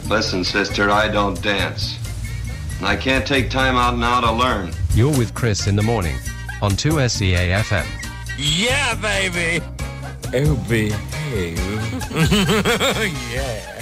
Listen, sister, I don't dance. And I can't take time out now to learn. You're with Chris in the morning on 2SEA FM. Yeah, baby. Oh, behave. Yeah.